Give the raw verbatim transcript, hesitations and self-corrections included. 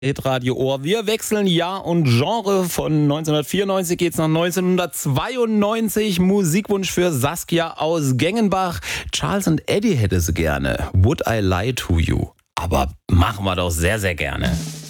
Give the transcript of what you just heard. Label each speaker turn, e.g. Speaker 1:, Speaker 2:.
Speaker 1: Hitradio Ohr. Wir wechseln Jahr und Genre. Von neunzehnhundertvierundneunzig geht's nach neunzehnhundertzweiundneunzig. Musikwunsch für Saskia aus Gengenbach. Charles und Eddie hätte sie gerne. Would I Lie to You? Aber machen wir doch sehr, sehr gerne.